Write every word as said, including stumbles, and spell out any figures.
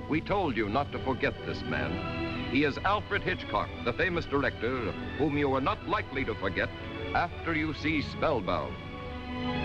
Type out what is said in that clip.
We told you not to forget this man. He is Alfred Hitchcock, the famous director whom you are not likely to forget after you see Spellbound.